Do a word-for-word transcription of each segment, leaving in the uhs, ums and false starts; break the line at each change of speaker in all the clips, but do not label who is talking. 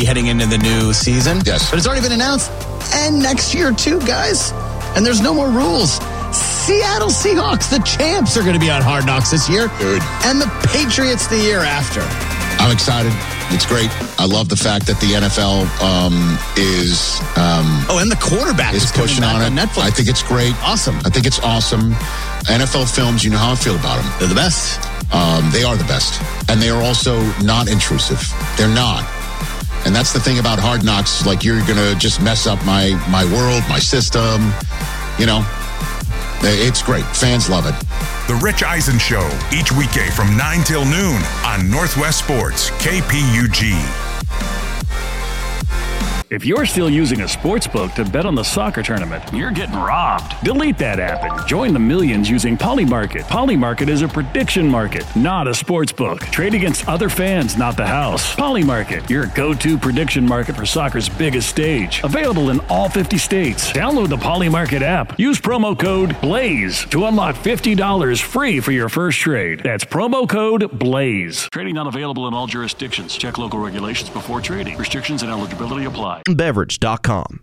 heading into the new season.
Yes.
But it's already been announced. And next year, too, guys. And there's no more rules. Seattle Seahawks, the champs, are going to be on Hard Knocks this year.
Good.
And the Patriots the year after.
I'm excited. It's great. I love the fact that the N F L um, is um,
oh, and the quarterback is,
is pushing
on,
on it.
on Netflix.
I think it's great.
Awesome.
I think it's awesome. N F L films, you know how I feel about them.
They're the best.
Um, they are the best, and they are also not intrusive. They're not, and that's the thing about Hard Knocks. Like, you're gonna just mess up my my world, my system. You know, it's great. Fans love it.
The Rich Eisen Show, each weekday from nine till noon on Northwest Sports, K P U G.
If you're still using a sportsbook to bet on the soccer tournament, you're getting robbed. Delete that app and join the millions using Polymarket. Polymarket is a prediction market, not a sportsbook. Trade against other fans, not the house. Polymarket, your go-to prediction market for soccer's biggest stage. Available in all fifty states. Download the Polymarket app. Use promo code BLAZE to unlock fifty dollars free for your first trade. That's promo code BLAZE. Trading not available in all jurisdictions. Check local regulations before trading. Restrictions and eligibility apply.
Beverage dot com.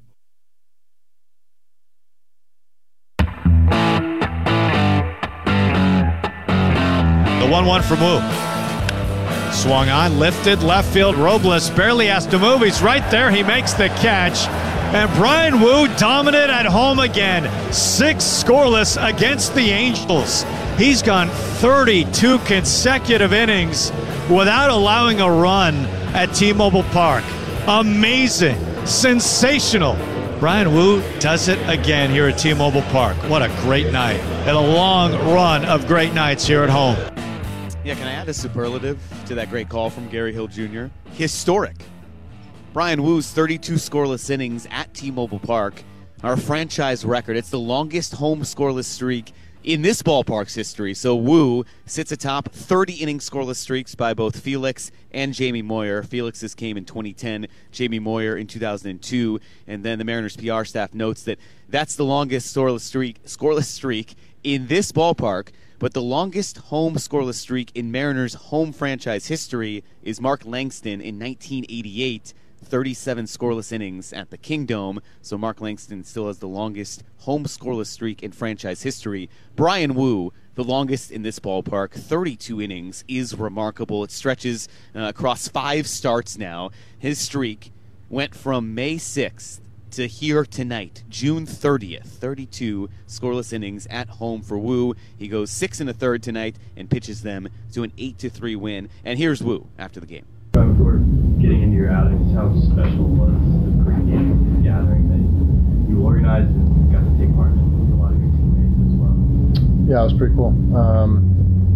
The one one from Wu. Swung on, lifted, left field. Robles barely has to move. He's right there. He makes the catch. And Bryan Woo dominant at home again. Six scoreless against the Angels. He's gone thirty-two consecutive innings without allowing a run at T-Mobile Park. Amazing. Sensational. Bryan Woo does it again here at T-Mobile Park. What a great night. And a long run of great nights here at home.
Yeah, can I add a superlative to that great call from Gary Hill Junior? Historic. Bryan Woo's thirty-two scoreless innings at T-Mobile Park are a franchise record. It's the longest home scoreless streak in this ballpark's history. So Woo sits atop thirty-inning scoreless streaks by both Felix and Jamie Moyer. Felix's came in twenty ten, Jamie Moyer in two thousand two, and then the Mariners P R staff notes that that's the longest scoreless streak, scoreless streak in this ballpark, but the longest home scoreless streak in Mariners home franchise history is Mark Langston in nineteen eighty-eight. thirty-seven scoreless innings at the Kingdome, so Mark Langston still has the longest home scoreless streak in franchise history. Bryan Woo, the longest in this ballpark, thirty-two innings, is remarkable. It stretches uh, across five starts now. His streak went from May sixth to here tonight, June thirtieth. thirty-two scoreless innings at home for Woo. He goes six and a third tonight and pitches them to an eight to three win. And here's Woo after the game.
Before getting into your outings, how special was the pre-game gathering that you organized and got to take part in with a lot of your teammates as well?
Yeah, it was pretty cool. Um,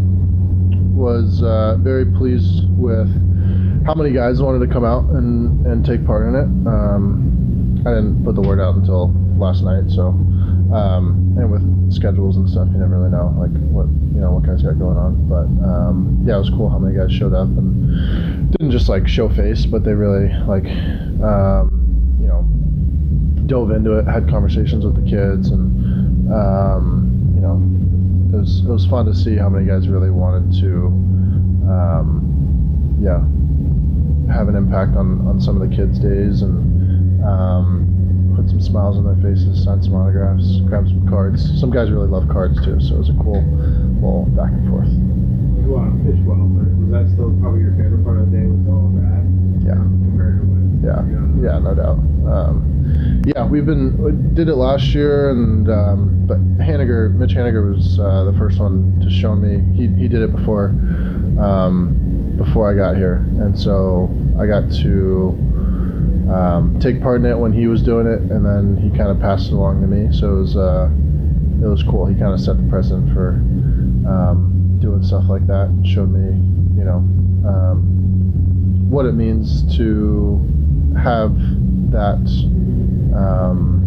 was uh, very pleased with how many guys wanted to come out and, and take part in it. Um, I didn't put the word out until last night, so um, and with schedules and stuff, you never really know like what you know what guys got going on. But um, yeah, it was cool how many guys showed up and didn't just like show face, but they really like um, you know dove into it, had conversations with the kids, and um, you know it was it was fun to see how many guys really wanted to um, yeah have an impact on on some of the kids' days and um, put some smiles on their faces, sign some autographs, grab some cards. Some guys really love cards too, so it was a cool little back and forth.
You go out and pitch well, but was that still probably your favorite part of the day with all of that?
Yeah.
Compared to when
yeah, yeah, no doubt. Um, yeah, we've been we did it last year, and um, but Haniger, Mitch Haniger was uh, the first one to show me. He he did it before um, before I got here, and so I got to um, take part in it when he was doing it, and then he kind of passed it along to me. So it was uh, it was cool. He kind of set the precedent for um, doing stuff like that, and showed me, you know, um, what it means to have that um,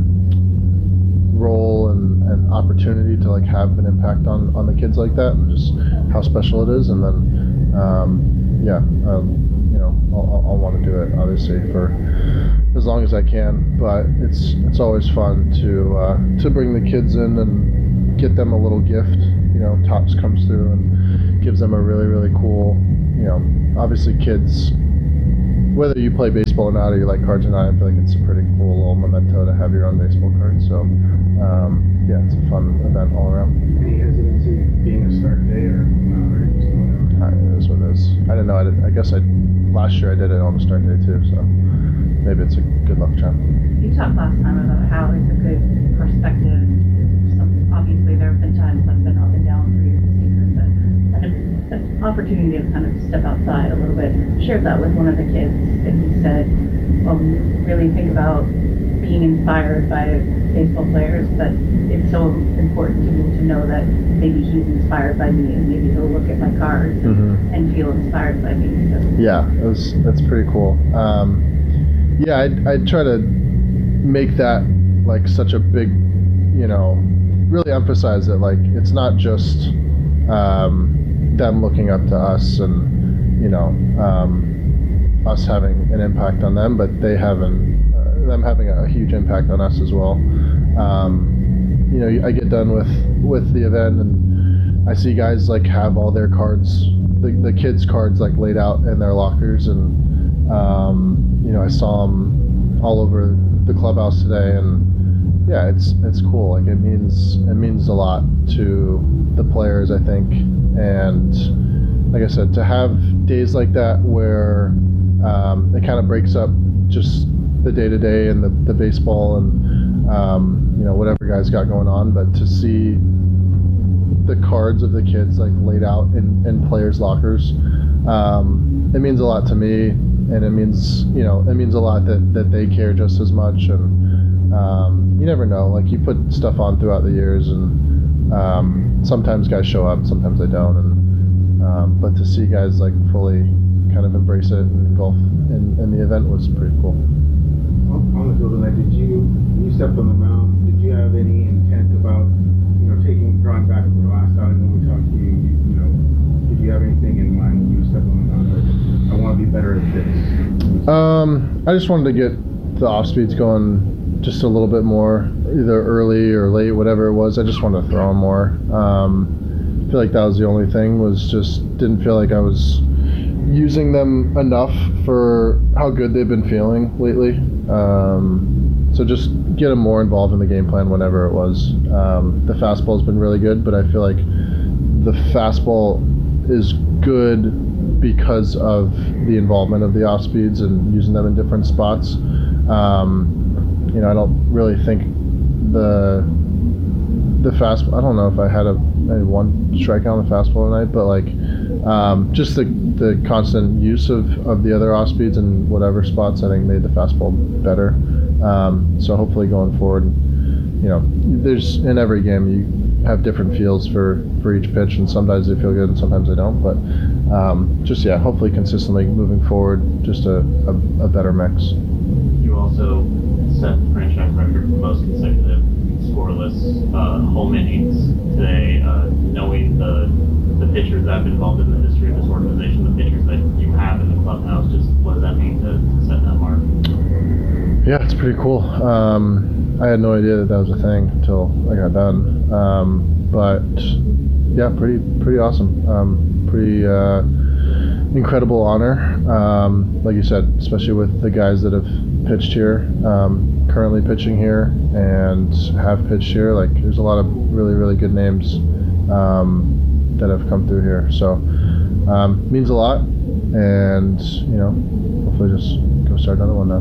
role and, and opportunity to like have an impact on, on the kids like that, and just how special it is. And then um, yeah, um, you know, I'll, I'll want to do it obviously for as long as I can. But it's it's always fun to uh, to bring the kids in and get them a little gift. You know, Tops comes through and gives them a really really cool. You know, obviously kids whether you play baseball or not, or you like cards or not, I feel like it's a pretty cool little memento to have your own baseball card. So, um, yeah, it's a fun event all around.
Any hesitancy being a start day, or no, or just whatever?
It is what it is. I didn't know. I, did, I guess I last year I did it on the start day too, so maybe it's a good luck charm.
You talked last time about how it's a good perspective. Some, obviously, there have been times I've been up and down for you this season, but an opportunity to kind of step outside a little bit. Shared that with one of the kids, and he said, well, really think about being inspired by baseball players, but it's so important to me to know that maybe he's inspired by me, and maybe he'll look at my cards and, mm-hmm. and feel inspired by me. So.
Yeah, it was, that's pretty cool. Um, yeah, I I try to make that like such a big, you know, really emphasize it. Like, it's not just um, them looking up to us and, you know, um, us having an impact on them, but they having uh, them having a, a huge impact on us as well. Um, you know, I get done with with the event and I see guys like have all their cards, the the kids' cards like laid out in their lockers, and um, you know, I saw them all over the clubhouse today, and yeah, it's it's cool. Like, it means it means a lot to the players, I think, and like I said, to have days like that where um, it kind of breaks up just the day to day and the, the baseball and um, you know, whatever guys got going on, but to see the cards of the kids like laid out in, in players' lockers, um, it means a lot to me, and it means, you know, it means a lot that, that they care just as much. And um, you never know, like, you put stuff on throughout the years, and um, sometimes guys show up, sometimes they don't, and um, but to see guys like fully kind of embrace it and engulf in, in the event was pretty cool.
On the field tonight, did you, when you stepped on the mound, did you have any intent about, you know, taking, drawing back from the last outing when we talked to you, you, you know, did you have anything in mind when you stepped on the mound? Like, I want to be better at this? Um,
I just wanted to get the off speeds going just a little bit more, either early or late, whatever it was. I just wanted to throw them more. Um, I feel like that was the only thing, was just didn't feel like I was using them enough for how good they've been feeling lately. Um, so just get them more involved in the game plan whenever it was. Um, the fastball's been really good, but I feel like the fastball is good because of the involvement of the off speeds and using them in different spots. Um, you know, I don't really think the the fastball, I don't know if I had a, a one strikeout on the fastball tonight, but like um, just the the constant use of, of the other off speeds in whatever spots, I think made the fastball better. Um, so hopefully going forward, you know, there's in every game you have different feels for, for each pitch, and sometimes they feel good and sometimes they don't. But um, just yeah, hopefully consistently moving forward, just a, a, a better mix.
You also set the franchise record for most consecutive scoreless uh, home innings today. Uh, knowing the the pitchers that have been involved in the history of this organization, the pitchers that you have in the clubhouse, just what does that mean to, to set that mark?
Yeah, it's pretty cool. Um, I had no idea that that was a thing until I got done. Um, but yeah, pretty pretty awesome. Um, pretty uh, incredible honor. Um, like you said, especially with the guys that have pitched here, um, currently pitching here, and have pitched here. Like, there's a lot of really really good names um, that have come through here. So um, means a lot, and you know, hopefully just go start another one now.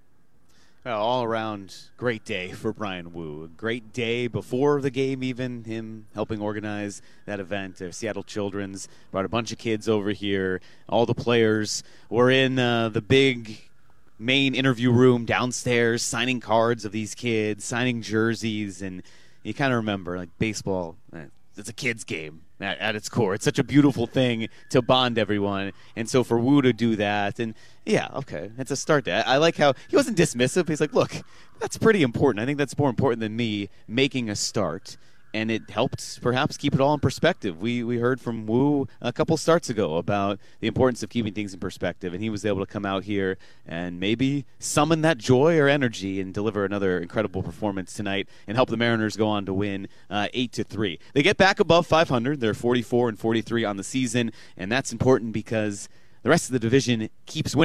Well, all around great day for Bryan Woo. A great day before the game, even him helping organize that event. Uh, Seattle Children's brought a bunch of kids over here. All the players were in uh, the big main interview room downstairs, signing cards of these kids, signing jerseys, and you kind of remember, like, baseball, it's a kid's game at, at its core. It's such a beautiful thing to bond everyone, and so for Woo to do that, and yeah, okay, it's a start to I, I like how he wasn't dismissive. He's like, look, that's pretty important. I think that's more important than me making a start. And it helped perhaps keep it all in perspective. We we heard from Woo a couple starts ago about the importance of keeping things in perspective, and he was able to come out here and maybe summon that joy or energy and deliver another incredible performance tonight and help the Mariners go on to win uh, eight to three. They get back above five hundred. They're forty-four and forty-three on the season, and that's important because the rest of the division keeps winning.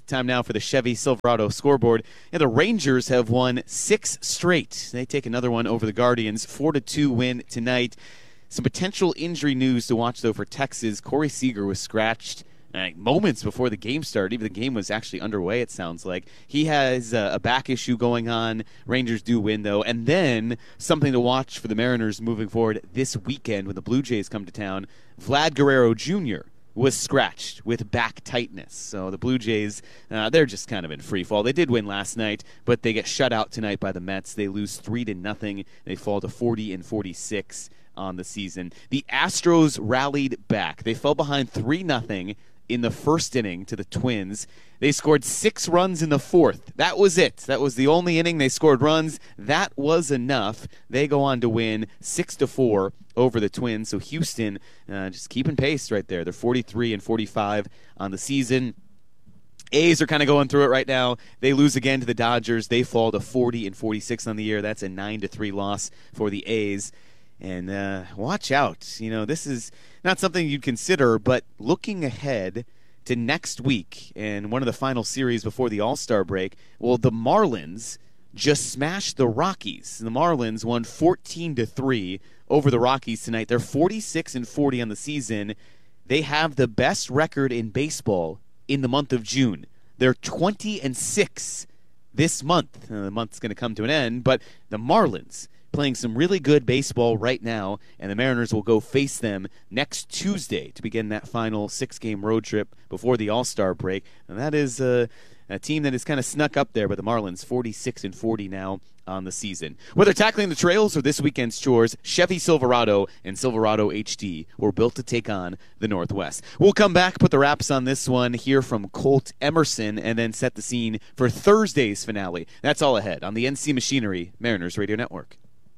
Time now for the Chevy Silverado scoreboard. And the Rangers have won six straight. They take another one over the Guardians. four to two win tonight. Some potential injury news to watch, though, for Texas. Corey Seager was scratched uh, moments before the game started. Even the game was actually underway, it sounds like. He has uh, a back issue going on. Rangers do win, though. And then something to watch for the Mariners moving forward this weekend when the Blue Jays come to town. Vlad Guerrero Junior was scratched with back tightness. So the Blue Jays, uh, they're just kind of in free fall. They did win last night, but they get shut out tonight by the Mets. They lose three to nothing. They fall to forty and forty-six on the season. The Astros rallied back. They fell behind three nothing in the first inning to the Twins. They scored six runs in the fourth. That was it. That was the only inning they scored runs. That was enough. They go on to win six to four over the Twins. So Houston uh, just keeping pace right there. They're forty-three and forty-five on the season. A's are kind of going through it right now. They lose again to the Dodgers. They fall to forty and forty-six on the year. That's a nine to three loss for the A's. And uh, watch out. You know, this is not something you'd consider, but looking ahead to next week and one of the final series before the All-Star break, well, the Marlins just smashed the Rockies. The Marlins won fourteen to three over the Rockies tonight. They're forty-six and forty on the season. They have the best record in baseball in the month of June. They're twenty and six this month. Uh, the month's going to come to an end, but the Marlins playing some really good baseball right now, and the Mariners will go face them next Tuesday to begin that final six-game road trip before the All-Star break. And that is a, a team that is kind of snuck up there, but the Marlins forty-six and forty now on the season. Whether tackling the trails or this weekend's chores, Chevy Silverado and Silverado H D were built to take on the Northwest. We'll come back, put the wraps on this one, hear from Colt Emerson, and then set the scene for Thursday's finale. That's all ahead on the N C Machinery Mariners Radio Network.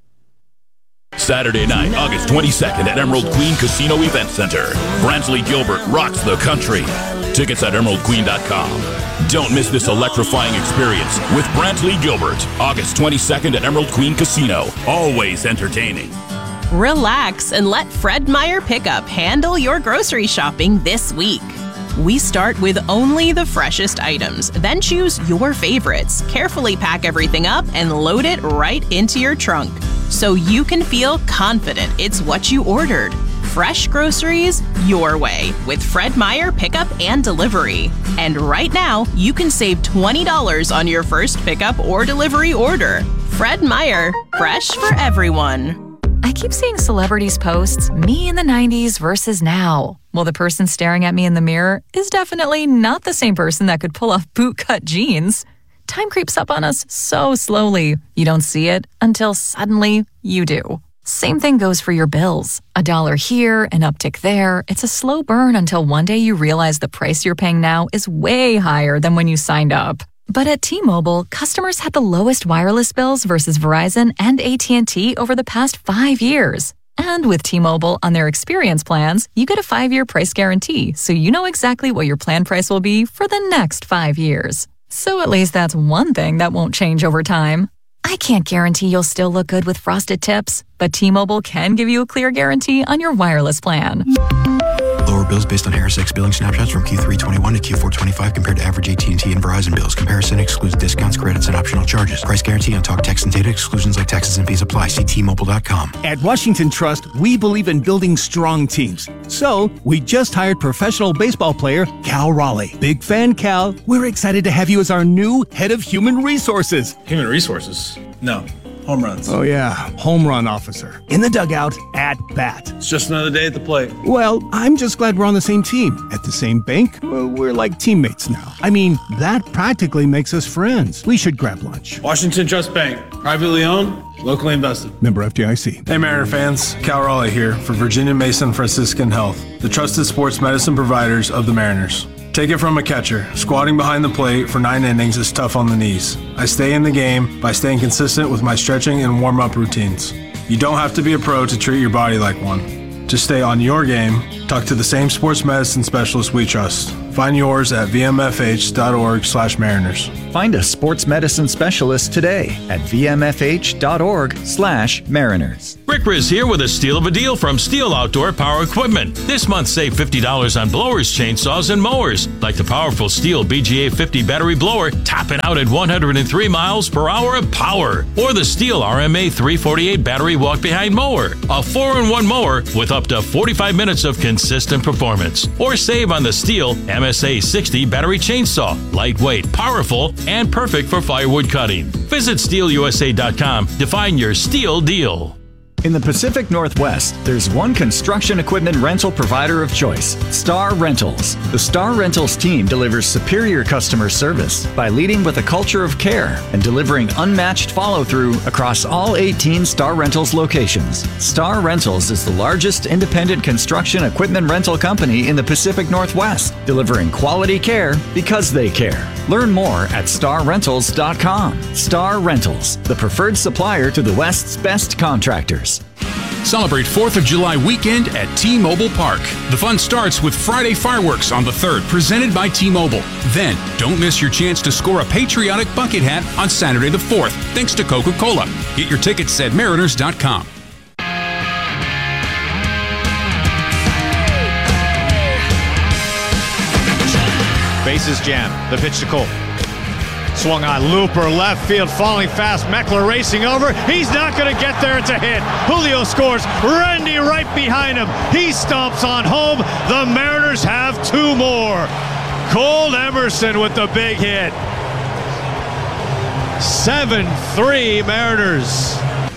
Saturday night, August twenty-second at Emerald Queen Casino Event Center. Brantley Gilbert rocks the country. Tickets at emerald queen dot com. Don't miss this electrifying experience with Brantley Gilbert. August twenty-second at Emerald Queen Casino. Always entertaining.
Relax and let Fred Meyer Pickup handle your grocery shopping this week. We start with only the freshest items, then choose your favorites. Carefully pack everything up and load it right into your trunk, so you can feel confident it's what you ordered. Fresh groceries your way with Fred Meyer Pickup and Delivery. And right now, you can save twenty dollars on your first pickup or delivery order. Fred Meyer, fresh for everyone.
I keep seeing celebrities posts, me in the nineties versus now. Well, the person staring at me in the mirror is definitely not the same person that could pull off bootcut jeans. Time creeps up on us so slowly. You don't see it until suddenly you do. Same thing goes for your bills. A dollar here, an uptick there. It's a slow burn until one day you realize the price you're paying now is way higher than when you signed up. But at T-Mobile, customers had the lowest wireless bills versus Verizon and A T and T over the past five years. And with T-Mobile on their experience plans, you get a five-year price guarantee, so you know exactly what your plan price will be for the next five years. So at least that's one thing that won't change over time. I can't guarantee you'll still look good with frosted tips, but T-Mobile can give you a clear guarantee on your wireless plan.
Lower bills based on Harris X billing snapshots from Q three twenty-one to Q four twenty-five compared to average A T and T and Verizon bills. Comparison excludes discounts, credits, and optional charges. Price guarantee on talk, text, and data exclusions like taxes and fees apply. See T Mobile dot com.
At Washington Trust, we believe in building strong teams. So, we just hired professional baseball player Cal Raleigh. Big fan, Cal. We're excited to have you as our new head of human resources.
Human resources? No. Home runs.
Oh, yeah. Home run officer. In the dugout, at bat.
It's just another day at the plate.
Well, I'm just glad we're on the same team. At the same bank, well, we're like teammates now. I mean, that practically makes us friends. We should grab lunch.
Washington Trust Bank. Privately owned, locally invested.
Member F D I C.
Hey, Mariner fans. Cal Raleigh here for Virginia Mason Franciscan Health, the trusted sports medicine providers of the Mariners. Take it from a catcher. Squatting behind the plate for nine innings is tough on the knees. I stay in the game by staying consistent with my stretching and warm-up routines. You don't have to be a pro to treat your body like one. To stay on your game, talk to the same sports medicine specialist we trust. Find yours at v m f h dot org slash mariners.
Find a sports medicine specialist today at v m f h dot org slash mariners.
Rick
Rick Riz here with a steal of a deal from Steel Outdoor Power Equipment. This month, save fifty dollars on blowers, chainsaws, and mowers, like the powerful Steel B G A fifty battery blower, topping out at one hundred three miles per hour of power, or the Steel R M A three forty-eight battery walk-behind mower, a four in one mower with up to forty-five minutes of consistent performance. Or save on the Steel M S A sixty battery chainsaw, lightweight, powerful, and perfect for firewood cutting. Visit steel u s a dot com to find your Steel deal.
In the Pacific Northwest, there's one construction equipment rental provider of choice, Star Rentals. The Star Rentals team delivers superior customer service by leading with a culture of care and delivering unmatched follow-through across all eighteen Star Rentals locations. Star Rentals is the largest independent construction equipment rental company in the Pacific Northwest, delivering quality care because they care. Learn more at star rentals dot com. Star Rentals, the preferred supplier to the West's best contractors.
Celebrate fourth of July weekend at T-Mobile Park. The fun starts with Friday fireworks on the third, presented by T-Mobile. Then, don't miss your chance to score a patriotic bucket hat on Saturday the fourth, thanks to Coca-Cola. Get your tickets at mariners dot com.
Bases jam. The pitch to Cole. Swung on, looper, left field, falling fast. Meckler racing over. He's not going to get there. It's a hit. Julio scores. Randy right behind him. He stomps on home. The Mariners have two more. Cole Emerson with the big hit. seven three Mariners.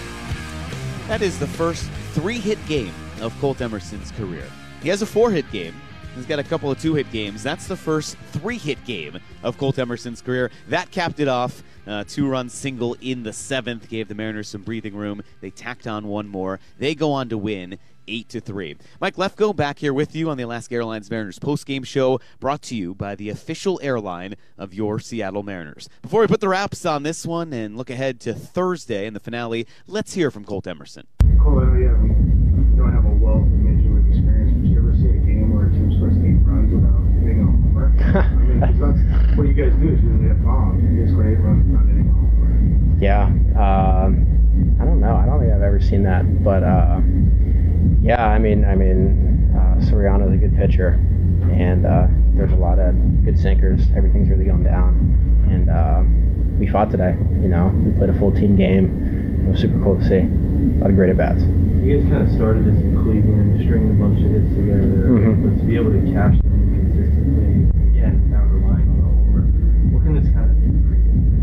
That is the first three-hit game of Colt Emerson's career. He has a four-hit game. He's got a couple of two-hit games. That's the first three-hit game of Colt Emerson's career. That capped it off. Uh, two-run single in the seventh gave the Mariners some breathing room. They tacked on one more. They go on to win eight to three. Mike Lefko back here with you on the Alaska Airlines Mariners postgame show, brought to you by the official airline of your Seattle Mariners. Before we put the wraps on this one and look ahead to Thursday in the finale, let's hear from Colt Emerson.
Cole, I know you, have, you don't have a wealth of Major League experience, but you ever see a game where a team scores eight runs without hitting a homer? I mean, 'cause that's what you guys do is usually hit bombs. You guys score eight runs without hitting a homer.
Yeah. Um, I don't know. I don't think I've ever seen that, but uh, yeah, I mean, I mean, uh, Soriano's a good pitcher, and uh, there's a lot of good sinkers. Everything's really going down, and uh, we fought today. You know, we played a full team game. It was super cool to see. A lot of great at-bats.
You guys kind of started this in Cleveland, stringing a bunch of hits together,
Mm-hmm.
but to be able to catch them consistently, again, without relying on the homer, what can this kind of do for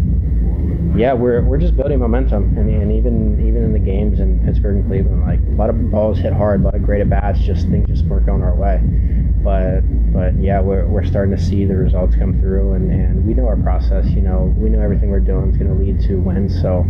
you?
Yeah, we're we're just building momentum, and, and even even in the games in Pittsburgh and Cleveland, like a lot of balls hit hard, a lot of great at bats, just things just weren't going our way. But but yeah, we're we're starting to see the results come through, and, and we know our process. You know, we know everything we're doing is going to lead to wins. So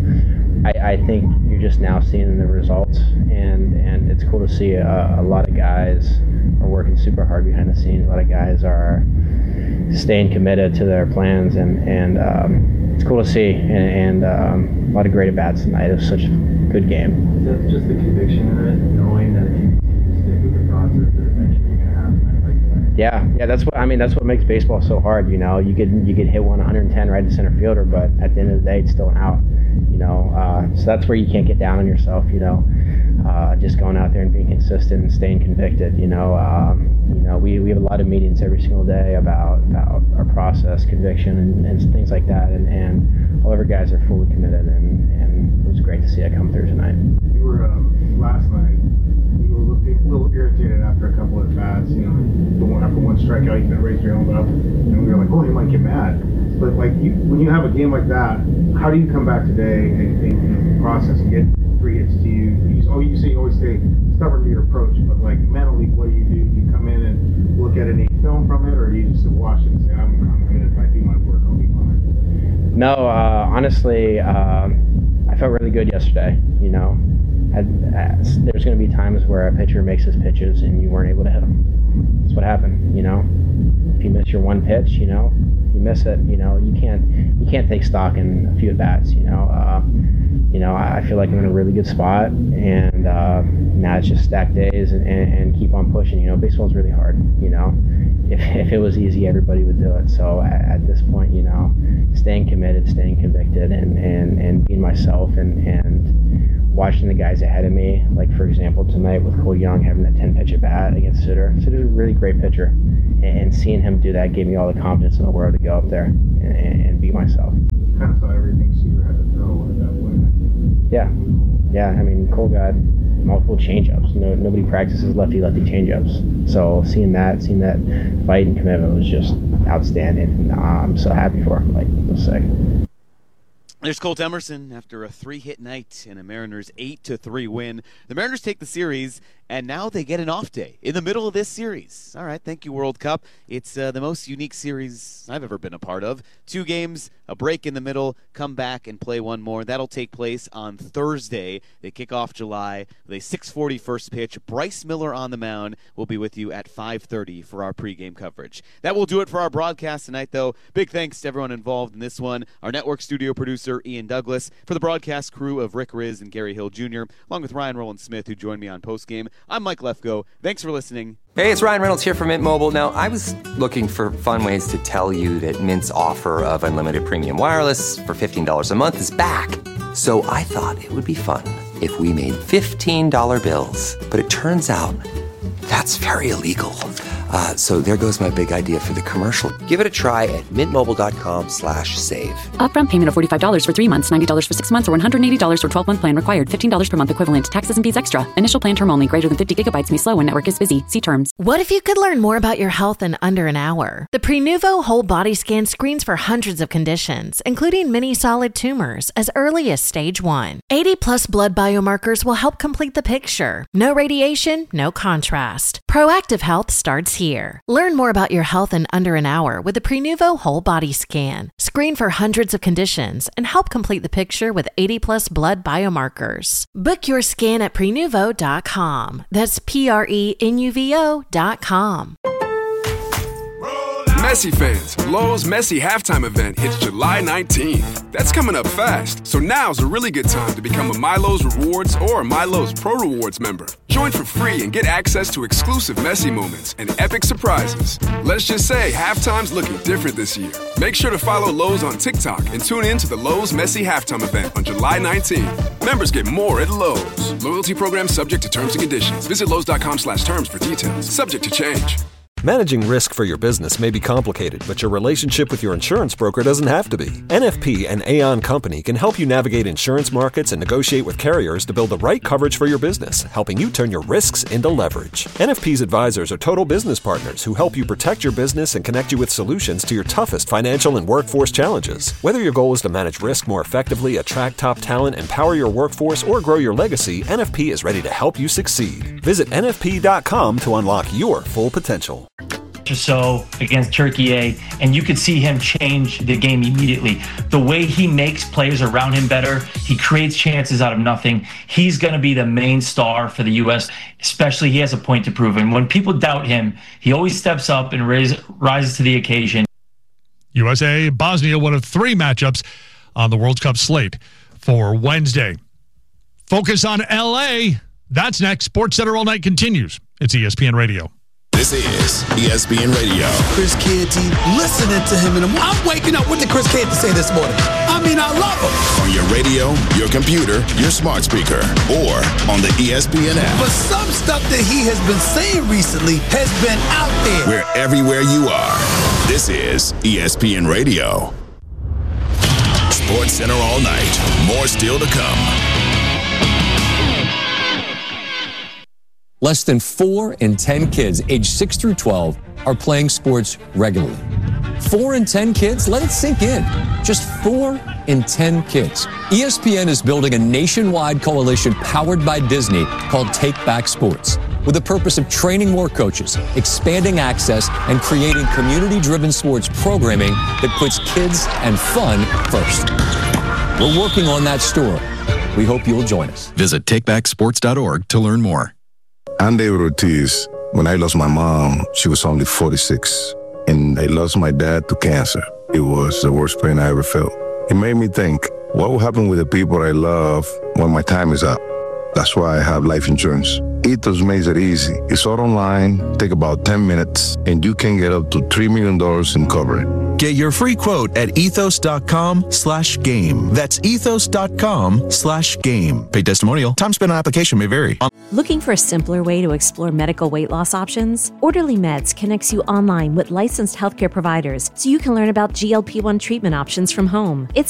I, I think you're just now seeing the results, and and it's cool to see a, a lot of guys are working super hard behind the scenes. A lot of guys are staying committed to their plans, and and um, it's cool to see, and, and um, a lot of great at bats tonight. It was such a good game.
Is that just the conviction in it, knowing that if you continue to stick with the process, that eventually you're going to have a night like that?
Yeah, yeah, that's what I mean. That's what makes baseball so hard. You know, you could you could hit one one ten right to center fielder, but at the end of the day, it's still an out. You know, uh, so that's where you can't get down on yourself. You know, uh, just going out there and being consistent and staying convicted. You know, um, you know, we, we have a lot of meetings every single day about about our process, conviction, and, and things like that. And, and all of our guys are fully committed, and, and it was great to see that come through tonight.
You were um, last night. You were a little, a little irritated after a couple of bats. You know, the one, after one strikeout, you kind of raised your own up, and we were like, "Oh, you might get mad." But like, you, when you have a game like that, how do you come back today and, and, and process and get three hits to you? You just, oh, you say you always stay stubborn to your approach, but like mentally, what do you do? Do you come in and look at any film from it, or do you just watch it and say, "I'm, I'm good. If I do my work, I'll be fine"?
No, uh, honestly, uh, I felt really good yesterday. You know, I, I, there's going to be times where a pitcher makes his pitches and you weren't able to hit them. That's what happened. You know, if you miss your one pitch, you know, you miss it. You know, you can't you can't take stock in a few at bats. You know, uh, you know, I, I feel like I'm in a really good spot, and uh, now it's just stack days and, and, and keep on pushing. You know, baseball's really hard. You know, if if it was easy, everybody would do it. So at, at this point, you know, staying committed, staying convicted, and, and, and being myself, and, and watching the guys ahead of me, like for example tonight with Cole Young having that ten pitch at bat against Suter. Suter's a really great pitcher, and, and seeing him do that gave me all the confidence in the world to go up there and, and, and be myself.
Kind of saw everything Suter had to throw at that point.
Yeah, yeah. I mean, Cole got multiple changeups. No, nobody practices lefty-lefty changeups. So seeing that, seeing that fight and commitment was just outstanding. And I'm so happy for him. Like, it was sick.
There's Colt Emerson after a three-hit night and a Mariners eight to three win. The Mariners take the series, and now they get an off day in the middle of this series. All right, thank you, World Cup. It's uh, the most unique series I've ever been a part of. Two games, a break in the middle, come back and play one more. That'll take place on Thursday. They kick off July with a six forty first pitch. Bryce Miller on the mound. We'll be with you at five thirty for our pregame coverage. That will do it for our broadcast tonight, though. Big thanks to everyone involved in this one. Our network studio producer, Ian Douglas, for the broadcast crew of Rick Riz and Gary Hill Junior, along with Ryan Rowland-Smith, who joined me on postgame. I'm Mike Lefko. Thanks for listening.
Hey, it's Ryan Reynolds here from Mint Mobile. Now, I was looking for fun ways to tell you that Mint's offer of unlimited premium wireless for fifteen dollars a month is back. So I thought it would be fun if we made fifteen dollar bills. But it turns out that's very illegal. Uh, so there goes my big idea for the commercial. Give it a try at mintmobile.com slash save.
Upfront payment of forty-five dollars for three months, ninety dollars for six months, or one hundred eighty dollars for twelve-month plan required. fifteen dollars per month equivalent. Taxes and fees extra. Initial plan term only. Greater than fifty gigabytes may slow when network is busy. See terms.
What if you could learn more about your health in under an hour? The Prenuvo Whole Body Scan screens for hundreds of conditions, including many solid tumors, as early as stage one. eighty plus blood biomarkers will help complete the picture. No radiation, no contrast. Proactive health starts here. Learn more about your health in under an hour with the Prenuvo Whole Body Scan. Screen for hundreds of conditions and help complete the picture with eighty plus blood biomarkers. Book your scan at prenuvo dot com. That's P R E N U V O dot com.
Messi fans, Lowe's Messi halftime event hits July nineteenth. That's coming up fast, so now's a really good time to become a MyLowe's Rewards or MyLowe's Pro Rewards member. Join for free and get access to exclusive Messi moments and epic surprises. Let's just say halftime's looking different this year. Make sure to follow Lowe's on TikTok and tune in to the Lowe's Messi halftime event on July nineteenth. Members get more at Lowe's. Loyalty program subject to terms and conditions. Visit Lowe's.com slash terms for details. Subject to change.
Managing risk for your business may be complicated, but your relationship with your insurance broker doesn't have to be. N F P and Aon Company can help you navigate insurance markets and negotiate with carriers to build the right coverage for your business, helping you turn your risks into leverage. N F P's advisors are total business partners who help you protect your business and connect you with solutions to your toughest financial and workforce challenges. Whether your goal is to manage risk more effectively, attract top talent, empower your workforce, or grow your legacy, N F P is ready to help you succeed. Visit N F P dot com to unlock your full potential.
Or so against Turkey A, and you could see him change the game immediately. The way he makes players around him better, he creates chances out of nothing. He's going to be the main star for the U S, especially he has a point to prove. And when people doubt him, he always steps up and raise, rises to the occasion.
U S A Bosnia, one of three matchups on the World Cup slate for Wednesday. Focus on L A. That's next. Sports Center All Night continues. It's E S P N Radio.
This is E S P N Radio.
Chris Canty, listening to him, and I'm waking up. What did Chris Canty say this morning? I mean, I love him.
On your radio, your computer, your smart speaker, or on the E S P N app.
But some stuff that he has been saying recently has been out there.
We're everywhere you are. This is E S P N Radio. Sports Center All Night. More still to come.
Less than four in ten kids aged six through twelve are playing sports regularly. Four in ten kids? Let it sink in. Just four in ten kids. E S P N is building a nationwide coalition powered by Disney called Take Back Sports, with the purpose of training more coaches, expanding access, and creating community-driven sports programming that puts kids and fun first. We're working on that story. We hope you'll join us.
Visit take back sports dot org to learn more.
I'm David Ortiz. When I lost my mom, she was only forty-six, and I lost my dad to cancer. It was the worst pain I ever felt. It made me think, what will happen with the people I love when my time is up? That's why I have life insurance. Ethos makes it easy. It's all online, take about ten minutes, and you can get up to three million dollars in coverage.
Get your free quote at ethos.com slash game. That's ethos.com slash game. Paid testimonial. Time spent on application may vary.
Looking for a simpler way to explore medical weight loss options? Orderly Meds connects you online with licensed healthcare providers so you can learn about G L P one treatment options from home. It's